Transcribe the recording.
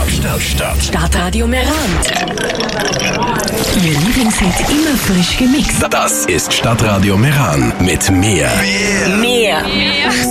Stadtradio Meran. Ihr Lieblingshit immer frisch gemixt. Das ist Stadtradio Meran mit mehr. Mehr.